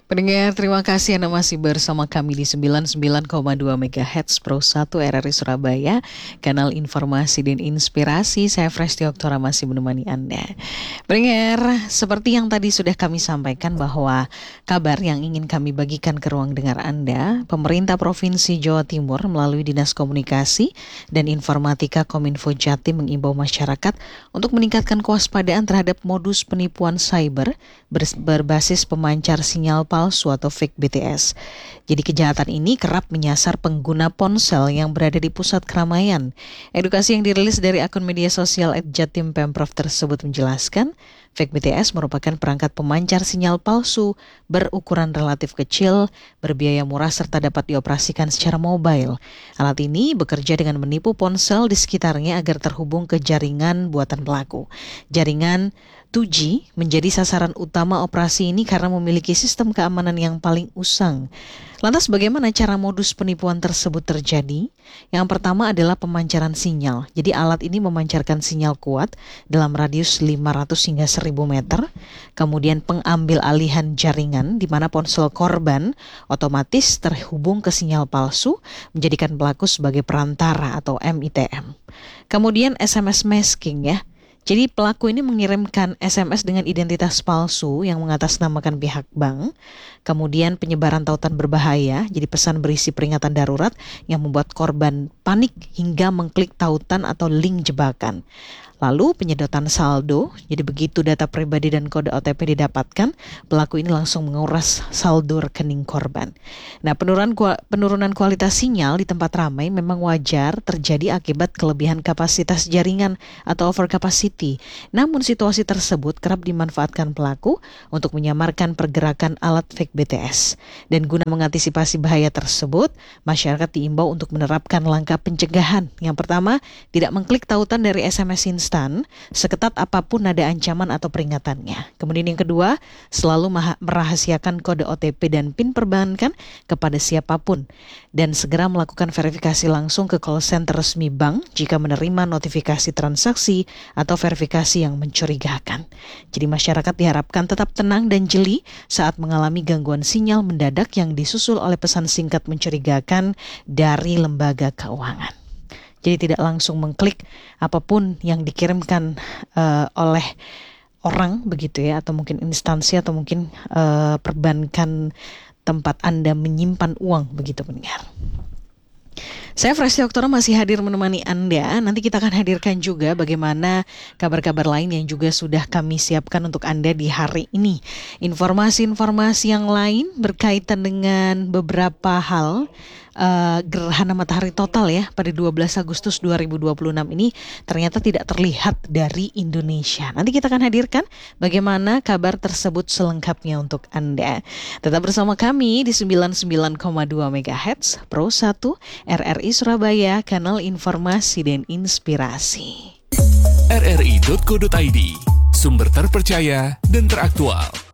Pendengar, terima kasih Anda masih bersama kami di 99,2 MHz Pro 1 RRI Surabaya, kanal informasi dan inspirasi. Saya Fresti Oktora masih menemani Anda. Pendengar, seperti yang tadi sudah kami sampaikan bahwa kabar yang ingin kami bagikan ke ruang dengar Anda, pemerintah Provinsi Jawa Timur melalui Dinas Komunikasi dan Informatika Kominfo Jatim mengimbau masyarakat untuk meningkatkan kewaspadaan terhadap modus penipuan cyber berbasis pemancar sinyal palsu atau fake BTS. Jadi kejahatan ini kerap menyasar pengguna ponsel yang berada di pusat keramaian. Edukasi yang dirilis dari akun media sosial @jatim pemprov tersebut menjelaskan, fake BTS merupakan perangkat pemancar sinyal palsu berukuran relatif kecil, berbiaya murah serta dapat dioperasikan secara mobile. Alat ini bekerja dengan menipu ponsel di sekitarnya agar terhubung ke jaringan buatan pelaku. Jaringan 2G menjadi sasaran utama operasi ini karena memiliki sistem keamanan yang paling usang. Lantas bagaimana cara modus penipuan tersebut terjadi? Yang pertama adalah pemancaran sinyal. Jadi alat ini memancarkan sinyal kuat dalam radius 500 hingga 1000 meter. Kemudian pengambil alihan jaringan di mana ponsel korban otomatis terhubung ke sinyal palsu, menjadikan pelaku sebagai perantara atau MITM. Kemudian SMS masking ya. Jadi pelaku ini mengirimkan SMS dengan identitas palsu yang mengatasnamakan pihak bank. Kemudian penyebaran tautan berbahaya, jadi pesan berisi peringatan darurat yang membuat korban panik hingga mengklik tautan atau link jebakan. Lalu penyedotan saldo, jadi begitu data pribadi dan kode OTP didapatkan, pelaku ini langsung menguras saldo rekening korban. Nah, penurunan kualitas sinyal di tempat ramai memang wajar terjadi akibat kelebihan kapasitas jaringan atau overcapacity. Namun situasi tersebut kerap dimanfaatkan pelaku untuk menyamarkan pergerakan alat fake BTS. Dan guna mengantisipasi bahaya tersebut, masyarakat diimbau untuk menerapkan langkah pencegahan. Yang pertama, tidak mengklik tautan dari SMS instan seketat apapun nada ancaman atau peringatannya. Kemudian yang kedua, selalu merahasiakan kode OTP dan PIN perbankan kepada siapapun dan segera melakukan verifikasi langsung ke call center resmi bank jika menerima notifikasi transaksi atau verifikasi yang mencurigakan. Jadi masyarakat diharapkan tetap tenang dan jeli saat mengalami gangguan sinyal mendadak yang disusul oleh pesan singkat mencurigakan dari lembaga keuangan. Jadi tidak langsung mengklik apapun yang dikirimkan oleh orang begitu ya, atau mungkin instansi atau mungkin perbankan tempat Anda menyimpan uang begitu pendengar. Saya Fresti Oktora masih hadir menemani Anda. Nanti kita akan hadirkan juga bagaimana kabar-kabar lain yang juga sudah kami siapkan untuk Anda di hari ini. Informasi-informasi yang lain berkaitan dengan beberapa hal gerhana matahari total ya pada 12 Agustus 2026 ini ternyata tidak terlihat dari Indonesia. Nanti kita akan hadirkan bagaimana kabar tersebut selengkapnya untuk Anda. Tetap bersama kami di 99,2 MHz Pro 1 RRI Surabaya, kanal informasi dan inspirasi. rri.co.id, sumber terpercaya dan teraktual.